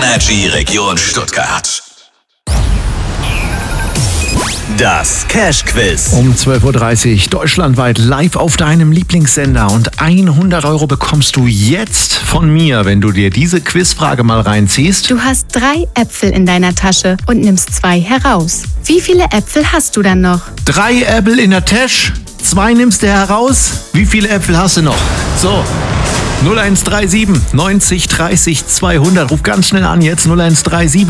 Energy Region Stuttgart. Das Cash-Quiz. Um 12.30 Uhr deutschlandweit live auf deinem Lieblingssender. Und 100 € bekommst du jetzt von mir, wenn du dir diese Quizfrage mal reinziehst. Du hast 3 Äpfel in deiner Tasche und nimmst 2 heraus. Wie viele Äpfel hast du dann noch? 3 Äpfel in der Tasche, 2 nimmst du heraus. Wie viele Äpfel hast du noch? So. 0137 90 30 200. Ruf ganz schnell an jetzt. 0137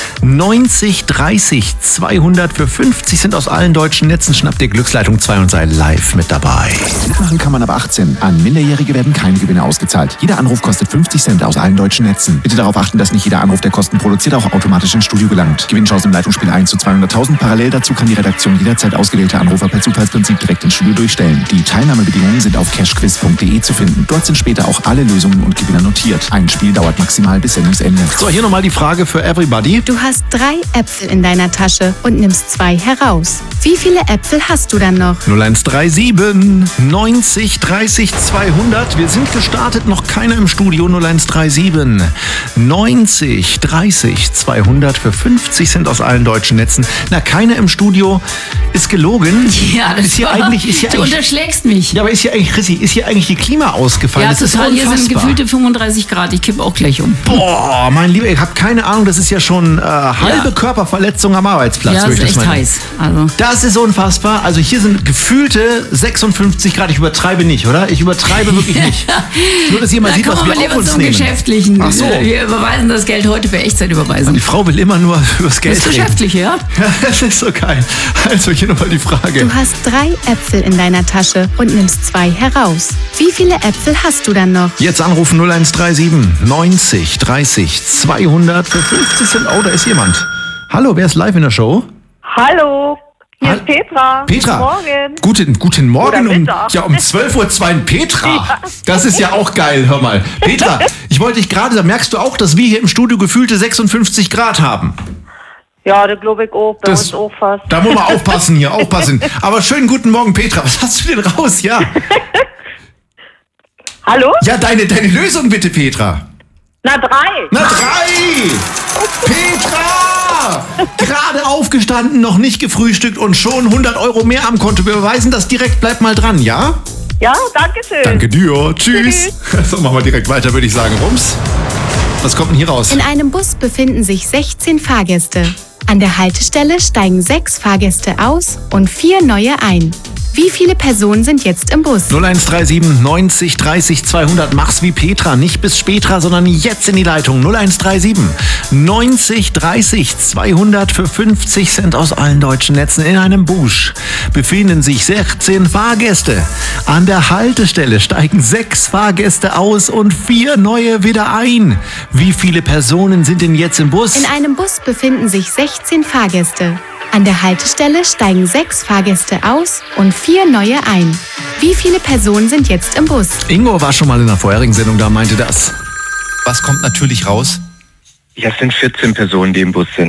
90 30 200. Für 50 sind aus allen deutschen Netzen. Schnapp dir Glücksleitung 2 und sei live mit dabei. Mitmachen kann man ab 18. An Minderjährige werden keine Gewinne ausgezahlt. Jeder Anruf kostet 50 Cent aus allen deutschen Netzen. Bitte darauf achten, dass nicht jeder Anruf, der Kosten produziert, auch automatisch ins Studio gelangt. Gewinnchance im Leitungsspiel 1 zu 200.000. Parallel dazu kann die Redaktion jederzeit ausgewählte Anrufer per Zufallsprinzip direkt ins Studio durchstellen. Die Teilnahmebedingungen sind auf cashquiz.de zu finden. Dort sind später auch alle Lösungen und Gewinner notiert. Ein Spiel dauert maximal bis Sendungsende. So, hier nochmal die Frage für everybody. Du hast 3 Äpfel in deiner Tasche und nimmst 2 heraus. Wie viele Äpfel hast du dann noch? 0137 90 30 200. Wir sind gestartet, noch keiner im Studio. 0137 90 30 200. Für 50 sind aus allen deutschen Netzen. Na, keiner im Studio ist gelogen. Ja, das ist hier eigentlich. du unterschlägst mich. Ja, aber ist hier eigentlich, Chrissy, ist hier eigentlich die Klima ausgefallen? Ja, das total. ist Hier sind unfassbar. gefühlte 35 Grad. Ich kippe auch gleich um. Boah, mein Lieber, ich habe keine Ahnung, das ist ja schon halbe Körperverletzung am Arbeitsplatz. Ja, würde das ich ist echt mal nennen. heiß. Also. Das ist unfassbar. Also hier sind gefühlte 56 Grad. Ich übertreibe nicht, oder? Ich übertreibe wirklich nicht. Nur, dass jemand sieht, was wir auf uns zum nehmen. Geschäftlichen. Ach so. Wir überweisen das Geld heute per Echtzeitüberweisung. Die Frau will immer nur übers Geld Das reden. Geschäftliche, ja? Ja, das ist so geil. Also hier nochmal die Frage. Du hast 3 Äpfel in deiner Tasche und nimmst 2 heraus. Wie viele Äpfel hast du dann noch? Jetzt anrufen 0137 90 30 200 für 50 Cent. Oh, da ist jemand. Hallo, wer ist live in der Show? Hallo, hier ist Petra. Petra. Guten Morgen. Guten Morgen. Oder Mittag. Um 12.02 Uhr. Petra. Ja. Das ist ja auch geil, hör mal. Petra, ich wollte dich gerade, da merkst du auch, dass wir hier im Studio gefühlte 56 Grad haben. Ja, da glaube ich auch, bei uns auch fast. Da muss man aufpassen hier, aufpassen. Aber schönen guten Morgen, Petra. Was hast du denn raus? Ja. Hallo? Ja, deine Lösung bitte, Petra. Na, 3. Na, 3! Petra! Gerade aufgestanden, noch nicht gefrühstückt und schon 100 € mehr am Konto. Wir überweisen das direkt. Bleib mal dran, ja? Ja, danke schön. Danke dir. Tschüss. So, machen wir direkt weiter, würde ich sagen. Rums. Was kommt denn hier raus? In einem Bus befinden sich 16 Fahrgäste. An der Haltestelle steigen 6 Fahrgäste aus und 4 neue ein. Wie viele Personen sind jetzt im Bus? 0137 90 30 200. Mach's wie Petra. Nicht bis später, sondern jetzt in die Leitung. 0137 90 30 200. Für 50 Cent aus allen deutschen Netzen. In einem Bus befinden sich 16 Fahrgäste. An der Haltestelle steigen 6 Fahrgäste aus und 4 neue wieder ein. Wie viele Personen sind denn jetzt im Bus? In einem Bus befinden sich 16 Fahrgäste. An der Haltestelle steigen 6 Fahrgäste aus und 4 neue ein. Wie viele Personen sind jetzt im Bus? Ingo war schon mal in der vorherigen Sendung da, meinte das. Was kommt natürlich raus? Ja, es sind 14 Personen, die im Bus sind.